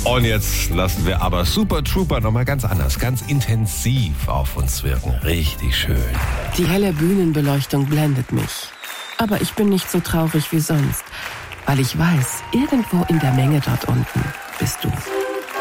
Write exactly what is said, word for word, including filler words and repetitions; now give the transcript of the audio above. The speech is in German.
Und jetzt lassen wir aber Super Trooper nochmal ganz anders, ganz intensiv auf uns wirken. Richtig schön. Die helle Bühnenbeleuchtung blendet mich. Aber ich bin nicht so traurig wie sonst, weil ich weiß, irgendwo in der Menge dort unten bist du.